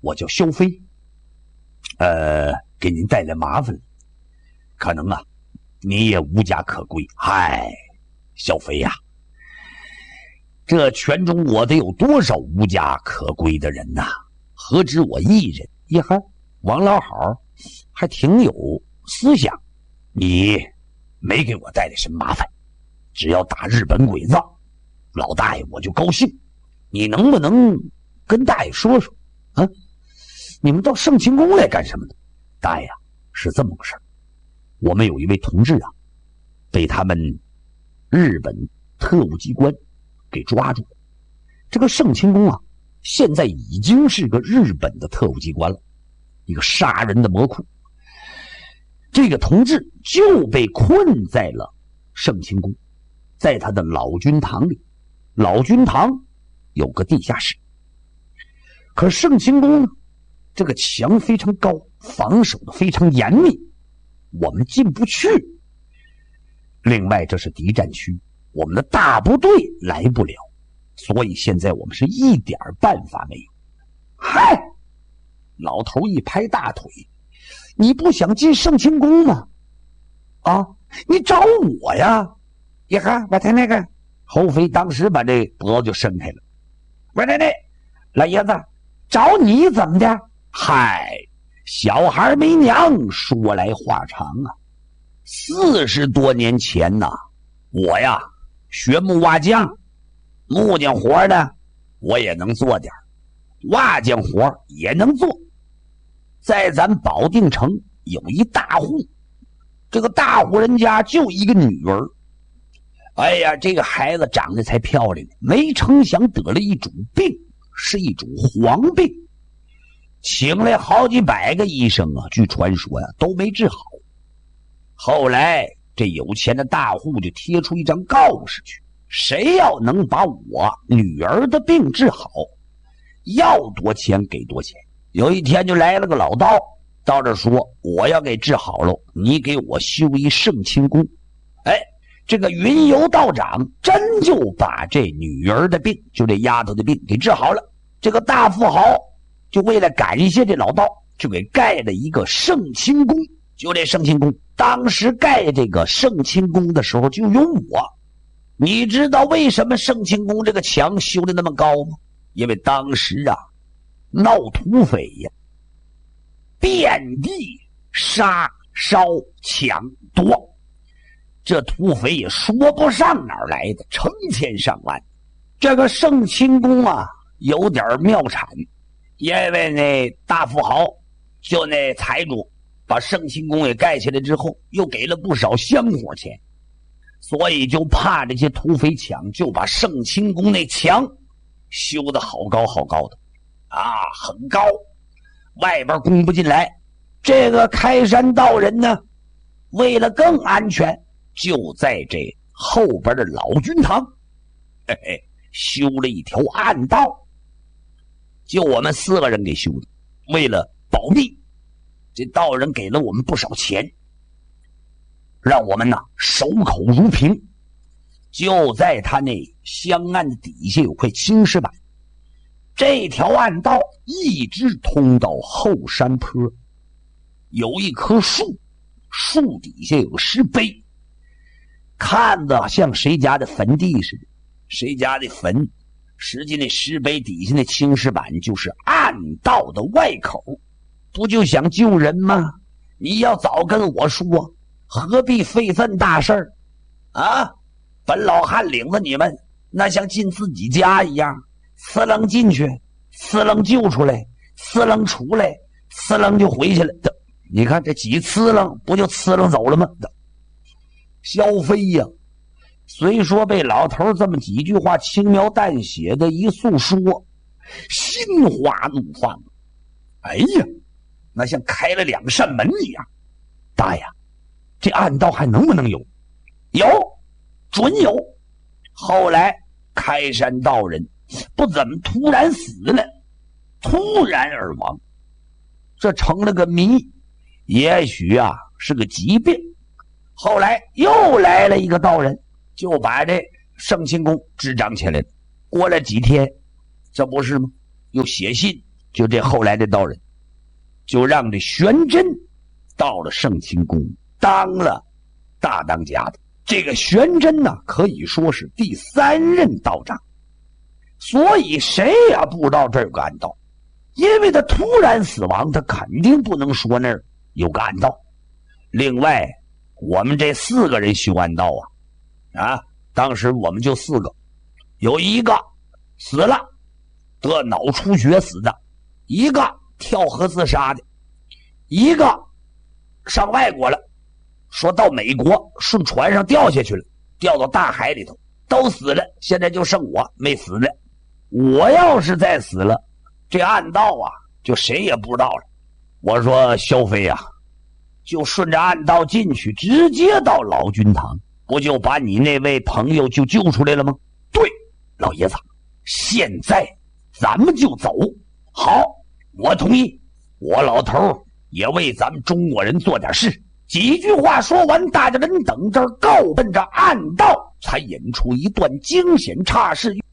我叫萧飞，给您带来麻烦了，可能啊，你也无家可归。嗨，萧飞呀，这全中国得有多少无家可归的人呐？何止我一人？呀哈，王老好还挺有思想，你没给我带来什么麻烦，只要打日本鬼子，老大爷我就高兴。你能不能跟大爷说说啊？你们到圣清宫来干什么呢？大爷啊，是这么个事儿，我们有一位同志啊，被他们日本特务机关给抓住了。这个圣清宫啊，现在已经是个日本的特务机关了，一个杀人的魔窟。这个同志就被困在了圣清宫，在他的老君堂里。老君堂有个地下室，可是圣清宫呢，这个墙非常高，防守的非常严密，我们进不去。另外这是敌占区，我们的大部队来不了，所以现在我们是一点办法没有。嗨，老头一拍大腿，你不想进圣清宫吗？啊，你找我呀！呀哈，我看那个侯飞当时把这脖子就伸开了。我这老爷子，找你怎么的？嗨，小孩没娘，说来话长啊。40多年前呐，我呀学木瓦匠，木匠活呢我也能做点，瓦匠活也能做。在咱保定城有一大户，这个大户人家就一个女儿。哎呀，这个孩子长得才漂亮，没成想得了一种病，是一种黄病，请来好几百个医生啊，据传说呀都没治好。后来这有钱的大户就贴出一张告示去，谁要能把我女儿的病治好，要多钱给多钱。有一天就来了个老道，到这说我要给治好了，你给我修一圣清宫。哎，这个云游道长真就把这女儿的病，就这丫头的病给治好了。这个大富豪就为了感谢这老道，就给盖了一个圣清宫。就这圣清宫，当时盖这个圣清宫的时候就有我。你知道为什么圣清宫这个墙修的那么高吗？因为当时啊闹土匪呀，遍地杀烧抢夺，这土匪也说不上哪儿来的，成千上万。这个圣清宫啊有点庙产，因为那大富豪就那财主把圣清宫给盖起来之后，又给了不少香火钱，所以就怕这些土匪抢，就把圣清宫那墙修得好高好高的啊，很高，外边攻不进来。这个开山道人呢，为了更安全，就在这后边的老君堂修了一条暗道，就我们4个人给修的。为了保密，这道人给了我们不少钱，让我们呢守口如瓶。就在他那香案的底下有块青石板，这条暗道一直通到后山坡，有一棵树，树底下有个石碑，看着像谁家的坟地似的。谁家的坟，实际那石碑底下那青石板就是暗道的外口。不就想救人吗？你要早跟我说，何必费这大事儿啊？本老汉领着你们，那像进自己家一样，呲楞进去，呲楞救出来，呲楞出来，呲楞就回去了。你看这几呲楞，不就呲楞走了吗？萧飞呀，虽说被老头这么几句话轻描淡写的一诉说，心花怒放。哎呀，那像开了2扇门一样。大爷，这暗道还能不能有？有，准有。后来开山道人不怎么突然死了，突然而亡，这成了个谜。也许啊是个疾病。后来又来了一个道人，就把这圣清宫执掌起来了。过了几天，这不是吗？又写信就这后来这道人，就让这玄真到了圣清宫当了大当家的。这个玄真呢，可以说是第3任道长，所以谁也不知道这儿有个暗道，因为他突然死亡，他肯定不能说那儿有个暗道。另外，我们这4个人修暗道啊，当时我们就4个，有一个死了，得脑出血死的，一个跳河自杀的，一个上外国了，说到美国顺船上掉下去了，掉到大海里头，都死了，现在就剩我没死呢。我要是再死了，这暗道就谁也不知道了。我说萧飞就顺着暗道进去，直接到老君堂，不就把你那位朋友就救出来了吗？对，老爷子，现在咱们就走。好，我同意，我老头也为咱们中国人做点事。几句话说完，大家人等这儿够奔着暗道，才引出一段惊险岔事。